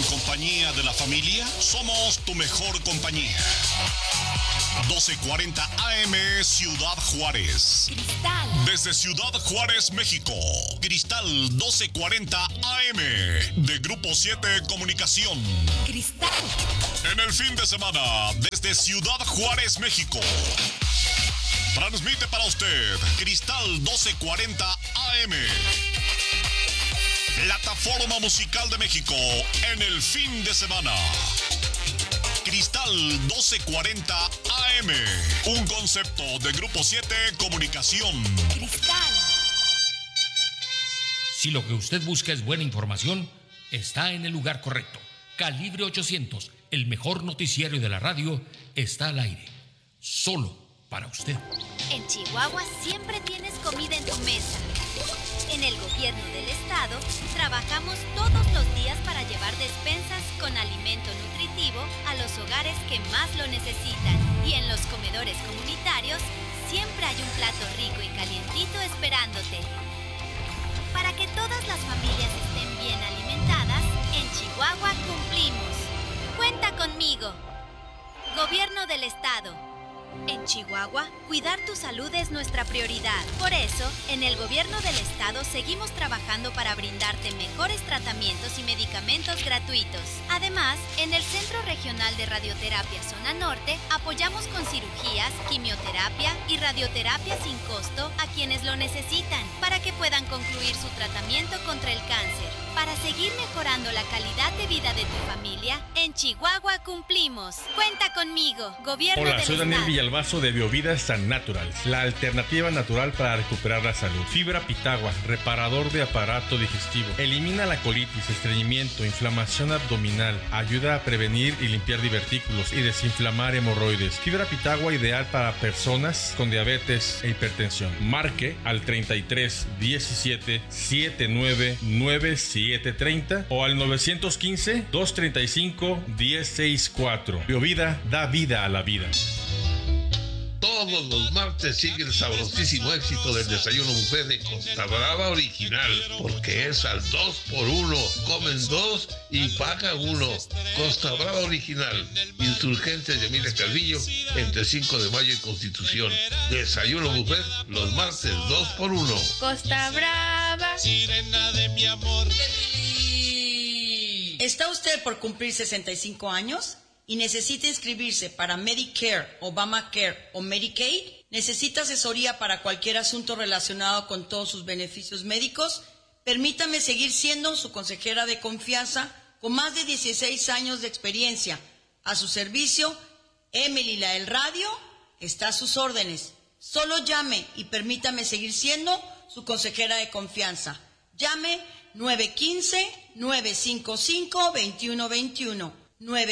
compañía de la familia, somos tu mejor compañía. 1240 AM Ciudad Juárez. Cristal. Desde Ciudad Juárez, México. Cristal 1240 AM de Grupo 7 Comunicación. Cristal. En el fin de semana, desde Ciudad Juárez, México. Transmite para usted Cristal 1240 AM. Plataforma Musical de México en el fin de semana. Cristal 1240 AM. Un concepto de Grupo 7 Comunicación. Cristal. Si lo que usted busca es buena información, está en el lugar correcto. Calibre 800, el mejor noticiario de la radio, está al aire. Solo para usted. En Chihuahua siempre tienes comida en tu mesa. En el gobierno del estado trabajamos todos los días para llevar despensas con alimento nutritivo a los hogares que más lo necesitan. Y en los comedores comunitarios siempre hay un plato rico y calientito esperándote. Para que todas las familias estén bien alimentadas, en Chihuahua cumplimos. Cuenta conmigo. Gobierno del estado. En Chihuahua, cuidar tu salud es nuestra prioridad. Por eso, en el gobierno del estado seguimos trabajando para brindarte mejores tratamientos y medicamentos gratuitos. Además, en el Centro Regional de Radioterapia Zona Norte, apoyamos con cirugías, quimioterapia y radioterapia sin costo a quienes lo necesitan, para que puedan concluir su tratamiento contra el cáncer. Para seguir mejorando la calidad de vida de tu familia, en Chihuahua cumplimos. Cuenta conmigo, Gobierno del Soy Daniel Estado. Villalbazo de Biovida San Naturals, la alternativa natural para recuperar la salud. Fibra Pitagua, reparador de aparato digestivo. Elimina la colitis, estreñimiento, inflamación abdominal. Ayuda a prevenir y limpiar divertículos y desinflamar hemorroides. Fibra Pitagua ideal para personas con diabetes e hipertensión. Marque al 33 17 79 9730 o al 915 235 1064. Biovida da vida a la vida. Todos los martes sigue el sabrosísimo éxito del desayuno buffet de Costa Brava Original, porque es al 2x1, comen 2 y paga 1. Costa Brava Original, Insurgentes de Emilia Calvillo, entre 5 de mayo y Constitución. Desayuno buffet los martes 2x1. Costa Brava. Sirena de mi amor. ¿Está usted por cumplir 65 años? ¿Y necesita inscribirse para Medicare, Obamacare o Medicaid? ¿Necesita asesoría para cualquier asunto relacionado con todos sus beneficios médicos? Permítame seguir siendo su consejera de confianza con más de 16 años de experiencia. A su servicio, Emily la del Radio está a sus órdenes. Solo llame y permítame seguir siendo su consejera de confianza. Llame 915-955-2121.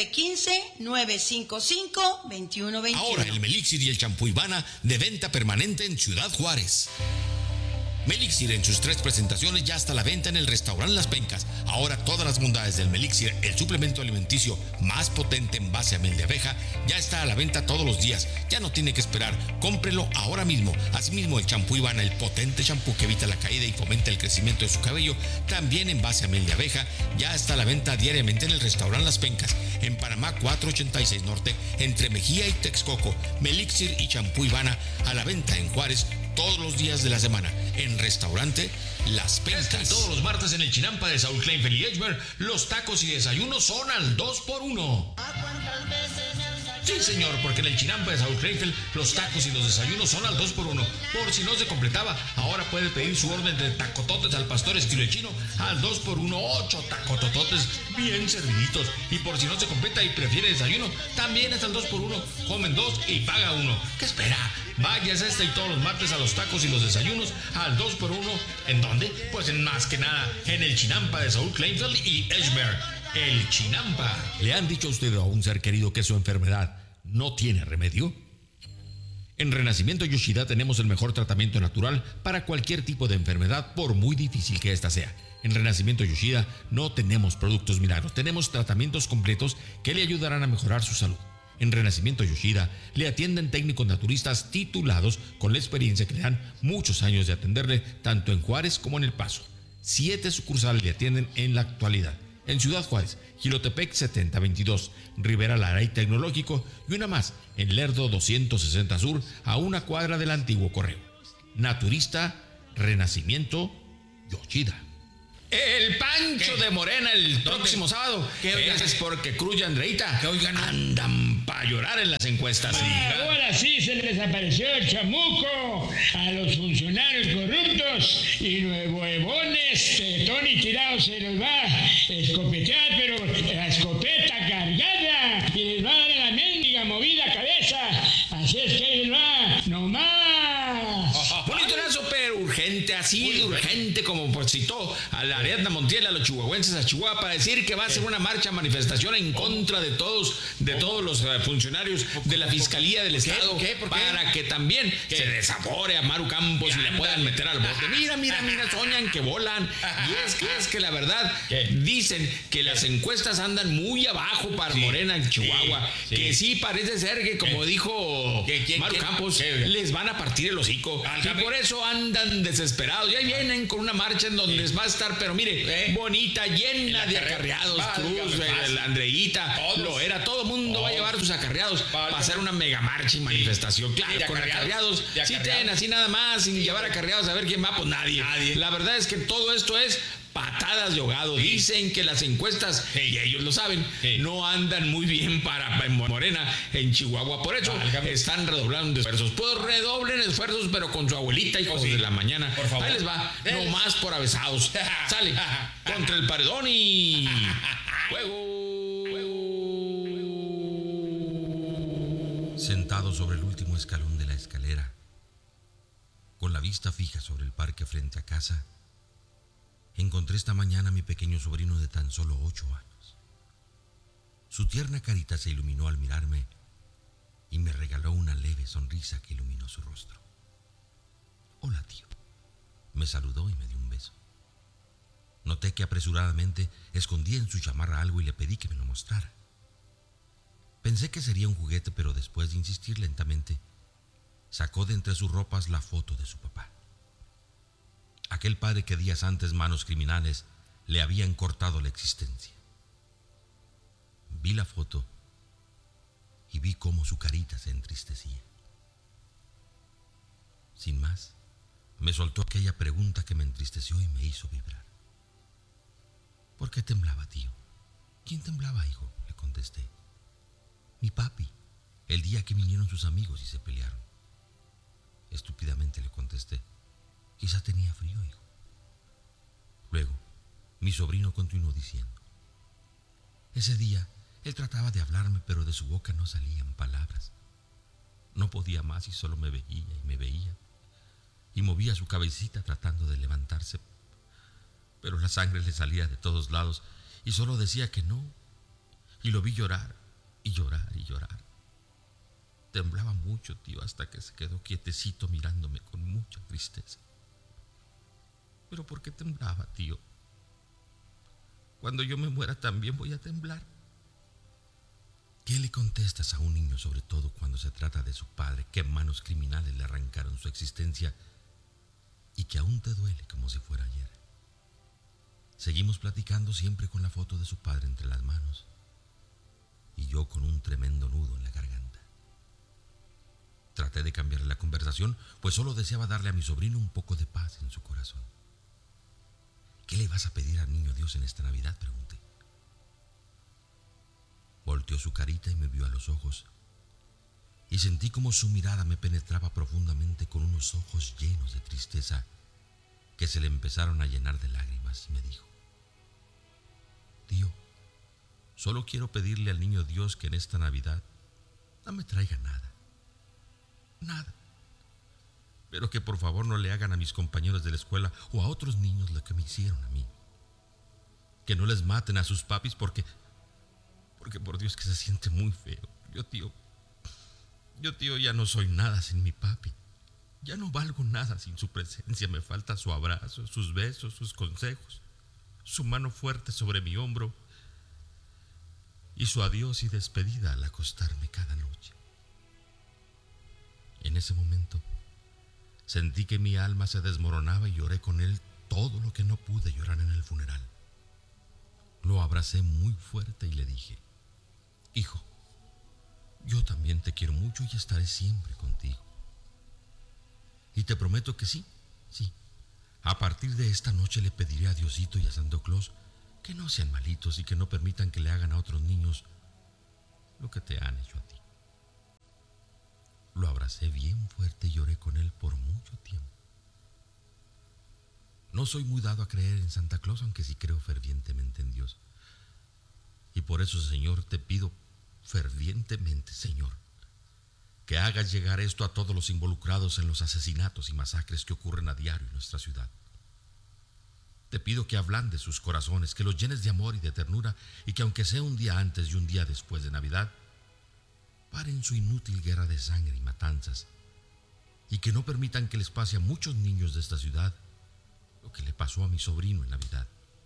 915-955-2121. Ahora el Melixir y el champú Ivana de venta permanente en Ciudad Juárez. Melixir en sus 3 presentaciones ya está a la venta en el restaurante Las Pencas. Ahora todas las bondades del Melixir, el suplemento alimenticio más potente en base a miel de abeja, ya está a la venta todos los días. Ya no tiene que esperar, cómprelo ahora mismo. Asimismo el champú Ivana, el potente champú que evita la caída y fomenta el crecimiento de su cabello, también en base a miel de abeja, ya está a la venta diariamente en el restaurante Las Pencas, en Panamá 486 Norte, entre Mejía y Texcoco. Melixir y champú Ivana a la venta en Juárez todos los días de la semana en restaurante Las Pencas. Todos los martes en el Chinampa de Saúl Kleinfeld y Edgemer, los tacos y desayunos son al 2x1. Sí, señor, porque en el Chinampa de Saúl Kleinfeld los tacos y los desayunos son al 2x1. Por si no se completaba, ahora puede pedir su orden de tacototes al pastor estilo chino al 2x1, 8 tacotototes bien serviditos. Y por si no se completa y prefiere desayuno, también es al 2x1. Comen 2 y paga 1. ¿Quy espera? Váyase y todos los martes a los tacos y los desayunos al 2x1. ¿En dónde? Pues en más que nada en el Chinampa de Saúl Kleinfeld y Edgemer. El Chinampa. ¿Le han dicho a usted o a un ser querido que su enfermedad no tiene remedio? En Renacimiento Yoshida tenemos el mejor tratamiento natural para cualquier tipo de enfermedad, por muy difícil que ésta sea. En Renacimiento Yoshida no tenemos productos milagros, tenemos tratamientos completos que le ayudarán a mejorar su salud. En Renacimiento Yoshida le atienden técnicos naturistas titulados con la experiencia que le dan muchos años de atenderle tanto en Juárez como en El Paso. 7 sucursales le atienden en la actualidad. en Ciudad Juárez, Jilotepec 7022, Rivera Lara y Tecnológico, y una más en Lerdo 260 Sur, a una cuadra del antiguo correo. Naturista, Renacimiento, Yoshida. El Pancho de Morena el próximo sábado. Es porque Cruz y Andreita andan para llorar en las encuestas. Ahora sí se les apareció el chamuco a los funcionarios corruptos y huevones, tetón y tirado se les va a escopetear, pero la escopeta cargada y les va a dar en la mendiga movida cabeza. Así es que ahí les va, no más. Bonito nazo, pero urgente, así de urgente como citó a la Ariadna Montiel, a los chihuahuenses a Chihuahua, para decir que va a ser una marcha, manifestación en contra de todos los funcionarios de la Fiscalía del Estado. ¿Por qué? Para que también se desafore a Maru Campos y le puedan meter al bote. Mira, soñan que volan. Y es que la verdad, dicen que las encuestas andan muy abajo para Morena en Chihuahua. Que sí parece ser que, como dijo Maru Campos, les van a partir el hocico. Y por eso andan desesperados. Ya vienen con una marcha en donde les va a estar, pero mire, bonita, llena de acarreados. Cruz, la Andreita, Loera, todo el mundo va a llevar sus acarreados para hacer una mega marcha y manifestación. Claro, con acarreados, si tienen así nada más, sin llevar acarreados, a ver quién va, pues nadie. La verdad es que todo esto es patadas de ahogado. Dicen que las encuestas, y ellos lo saben, no andan muy bien para Morena en Chihuahua. Por eso están redoblando esfuerzos. Pues redoblen esfuerzos, pero con su abuelita, hijos de la mañana. Por favor. Ahí les va, no más por avesados. Sale contra el paredón y juego. Sentado sobre el último escalón de la escalera, con la vista fija sobre el parque frente a casa, encontré esta mañana a mi pequeño sobrino de tan solo 8 años. Su tierna carita se iluminó al mirarme y me regaló una leve sonrisa que iluminó su rostro. «Hola, tío», me saludó y me dio un beso. Noté que apresuradamente escondía en su chamarra algo y le pedí que me lo mostrara. Pensé que sería un juguete, pero después de insistir lentamente, sacó de entre sus ropas la foto de su papá. Aquel padre que días antes manos criminales le habían cortado la existencia. Vi la foto y vi cómo su carita se entristecía. Sin más, me soltó aquella pregunta que me entristeció y me hizo vibrar. ¿Por qué temblaba, tío? ¿Quién temblaba, hijo?, le contesté. Mi papi, el día que vinieron sus amigos y se pelearon. Estúpidamente le contesté. Quizá tenía frío, hijo. Luego, mi sobrino continuó diciendo. Ese día, él trataba de hablarme, pero de su boca no salían palabras. No podía más y solo me veía y me veía. Y movía su cabecita tratando de levantarse. Pero la sangre le salía de todos lados y solo decía que no. Y lo vi llorar y llorar y llorar. Temblaba mucho, tío, hasta que se quedó quietecito mirándome con mucha tristeza. ¿Pero por qué temblaba, tío? Cuando yo me muera también voy a temblar. ¿Qué le contestas a un niño, sobre todo cuando se trata de su padre, que manos criminales le arrancaron su existencia y que aún te duele como si fuera ayer? Seguimos platicando siempre con la foto de su padre entre las manos y yo con un tremendo nudo en la garganta. Traté de cambiarle la conversación, pues solo deseaba darle a mi sobrino un poco de paz en su corazón. ¿Qué le vas a pedir al niño Dios en esta Navidad?, pregunté. Volteó su carita y me vio a los ojos, y sentí como su mirada me penetraba profundamente con unos ojos llenos de tristeza que se le empezaron a llenar de lágrimas, y me dijo: Tío, solo quiero pedirle al niño Dios que en esta Navidad no me traiga nada, pero que por favor no le hagan a mis compañeros de la escuela o a otros niños lo que me hicieron a mí. Que no les maten a sus papis porque por Dios que se siente muy feo. Yo, tío, ya no soy nada sin mi papi. Ya no valgo nada sin su presencia. Me falta su abrazo, sus besos, sus consejos, su mano fuerte sobre mi hombro y su adiós y despedida al acostarme cada noche. En ese momento sentí que mi alma se desmoronaba y lloré con él todo lo que no pude llorar en el funeral. Lo abracé muy fuerte y le dije: hijo, yo también te quiero mucho y estaré siempre contigo. Y te prometo que sí, a partir de esta noche le pediré a Diosito y a Santo Claus que no sean malitos y que no permitan que le hagan a otros niños lo que te han hecho a ti. Lo abracé bien fuerte y lloré con él por mucho tiempo. No soy muy dado a creer en Santa Claus, aunque sí creo fervientemente en Dios. Y por eso, Señor, te pido fervientemente, Señor, que hagas llegar esto a todos los involucrados en los asesinatos y masacres que ocurren a diario en nuestra ciudad. Te pido que ablandes sus corazones, que los llenes de amor y de ternura, y que aunque sea un día antes y un día después de Navidad, paren su inútil guerra de sangre y matanzas, y que no permitan que les pase a muchos niños de esta ciudad lo que le pasó a mi sobrino en Navidad.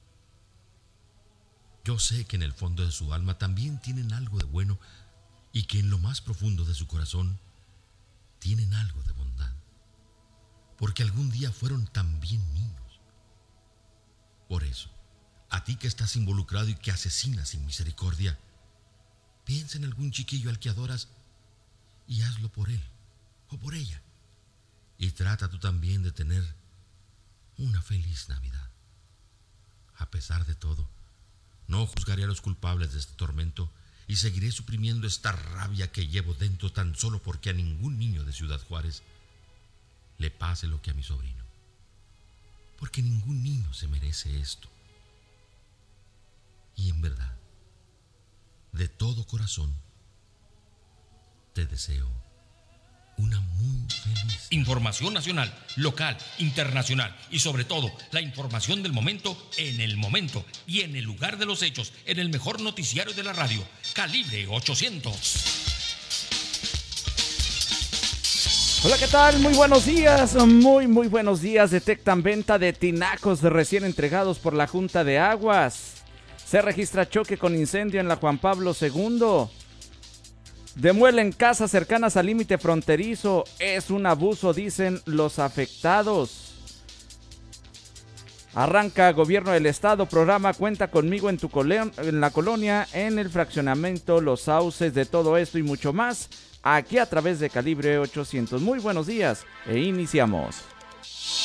Yo sé que en el fondo de su alma también tienen algo de bueno y que en lo más profundo de su corazón tienen algo de bondad, porque algún día fueron también niños. Por eso, a ti que estás involucrado y que asesinas sin misericordia, piensa en algún chiquillo al que adoras y hazlo por él o por ella. Y trata tú también de tener una feliz Navidad. A pesar de todo, no juzgaré a los culpables de este tormento y seguiré suprimiendo esta rabia que llevo dentro tan solo porque a ningún niño de Ciudad Juárez le pase lo que a mi sobrino. Porque ningún niño se merece esto. Y en verdad, de todo corazón, te deseo una muy feliz. Información nacional, local, internacional y sobre todo la información del momento en el momento y en el lugar de los hechos, en el mejor noticiario de la radio, Calibre 800. Hola, ¿qué tal? Muy buenos días, muy buenos días. Detectan venta de tinacos recién entregados por la Junta de Aguas. Se registra choque con incendio en la Juan Pablo II. Demuelen casas cercanas al límite fronterizo. Es un abuso, dicen los afectados. Arranca Gobierno del Estado, programa Cuenta Conmigo en la colonia, en el fraccionamiento Los Sauces. De todo esto y mucho más, aquí a través de Calibre 800. Muy buenos días e iniciamos.